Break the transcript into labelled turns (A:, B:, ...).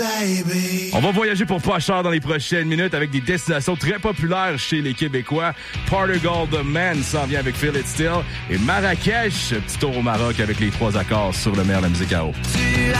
A: On va voyager pour pas cher dans les prochaines minutes avec des destinations très populaires chez les Québécois. Portugal The Man s'en vient avec Feel It Still. Et Marrakech, petit tour au Maroc avec les 3 accords sur le meilleur de la musique à eau.